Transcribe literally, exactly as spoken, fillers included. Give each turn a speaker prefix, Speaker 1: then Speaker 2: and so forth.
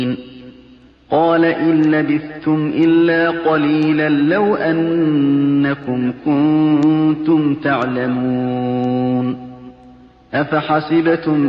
Speaker 1: قال إن لبثتم إلا قليلا لو أنكم كنتم تعلمون أفحسبتم